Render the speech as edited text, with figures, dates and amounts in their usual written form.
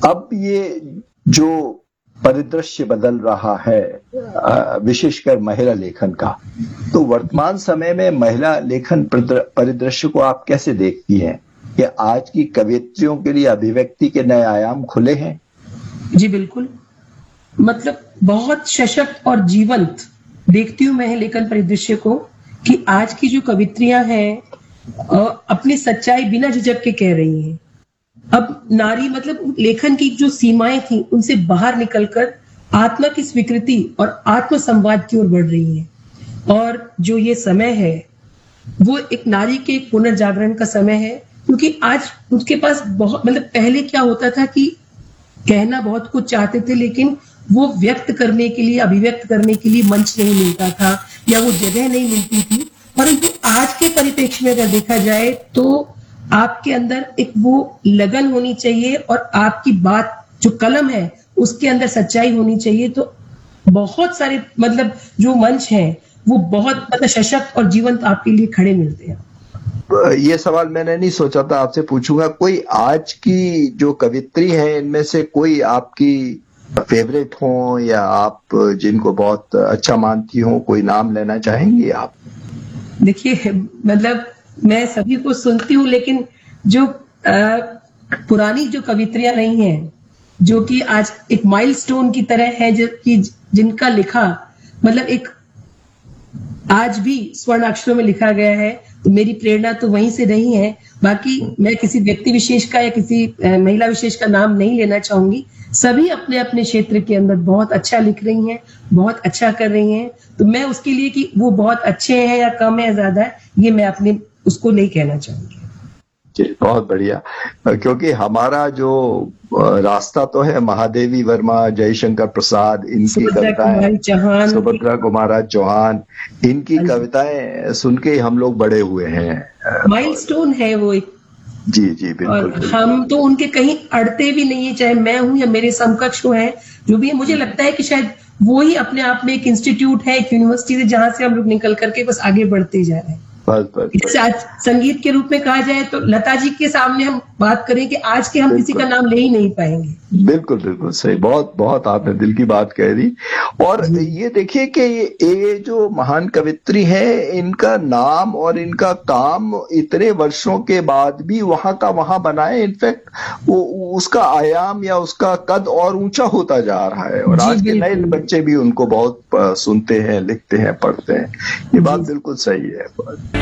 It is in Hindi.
अब ये जो परिदृश्य बदल रहा है विशेषकर महिला लेखन का, तो वर्तमान समय में महिला लेखन परिदृश्य को आप कैसे देखती हैं कि आज की कवियत्रियों के लिए अभिव्यक्ति के नए आयाम खुले हैं? जी बिल्कुल, मतलब बहुत सशक्त और जीवंत देखती हूँ मैं लेखन परिदृश्य को कि आज की जो कवित्रियां हैं अपनी सच्चाई बिना झिझक के कह रही हैं। अब नारी मतलब लेखन की जो सीमाएं थी उनसे बाहर निकलकर आत्मा की स्वीकृति और आत्म संवाद की ओर बढ़ रही है। और जो ये समय है वो एक नारी के पुनर्जागरण का समय है, क्योंकि आज उसके पास बहुत मतलब पहले क्या होता था कि कहना बहुत कुछ चाहते थे लेकिन वो व्यक्त करने के लिए अभिव्यक्त करने के लिए मंच नहीं मिलता था या वो जगह नहीं मिलती थी। परंतु आज के परिप्रेक्ष्य में अगर देखा जाए तो आपके अंदर एक वो लगन होनी चाहिए और आपकी बात जो कलम है उसके अंदर सच्चाई होनी चाहिए। तो बहुत सारे मतलब जो मंच है वो बहुत मतलब सशक्त और जीवंत आपके लिए खड़े मिलते हैं। ये सवाल मैंने नहीं सोचा था, आपसे पूछूंगा। कोई आज की जो कवित्री है इनमें से कोई आपकी फेवरेट हो या आप जिनको बहुत अच्छा मानती हो, कोई नाम लेना चाहेंगी आप? देखिए मतलब मैं सभी को सुनती हूँ लेकिन जो पुरानी जो कवित्रियां रही हैं जो कि आज एक माइलस्टोन की तरह है, जो कि जिनका लिखा मतलब एक आज भी स्वर्ण अक्षरों में लिखा गया है, तो मेरी प्रेरणा तो वहीं से रही है। बाकी मैं किसी व्यक्ति विशेष का या किसी महिला विशेष का नाम नहीं लेना चाहूंगी। सभी अपने अपने क्षेत्र के अंदर बहुत अच्छा लिख रही हैं, बहुत अच्छा कर रही हैं। तो मैं उसके लिए कि वो बहुत अच्छे हैं या कम है या ज्यादा है, ये मैं अपने उसको नहीं कहना चाहूंगी। बहुत बढ़िया, क्योंकि हमारा जो रास्ता तो है महादेवी वर्मा, जयशंकर प्रसाद, इनकी कविताएं, सुभद्रा कुमारी चौहान, इनकी कविताएं सुन के हम लोग बड़े हुए हैं। माइलस्टोन है वो एक। जी जी बिल्कुल, और हम तो उनके कहीं अड़ते भी नहीं है, चाहे मैं हूं या मेरे समकक्ष हैं जो भी है। मुझे लगता है कि शायद वो ही अपने आप में एक इंस्टीट्यूट है, एक यूनिवर्सिटी है जहां से हम लोग निकल करके बस आगे बढ़ते जा रहे हैं। आज संगीत के रूप में कहा जाए तो लता जी के सामने हम बात करें कि आज के हम किसी का नाम ले ही नहीं पाएंगे। बिल्कुल बिल्कुल सही, बहुत बहुत आपने दिल की बात कह दी। और ये देखिए कि ये जो महान कवित्री हैं इनका नाम और इनका काम इतने वर्षों के बाद भी वहां का वहां बना है। इनफैक्ट वो उसका आयाम या उसका कद और ऊंचा होता जा रहा है और आज के नए बच्चे भी उनको बहुत सुनते हैं, लिखते हैं, पढ़ते हैं। ये बात बिल्कुल सही है।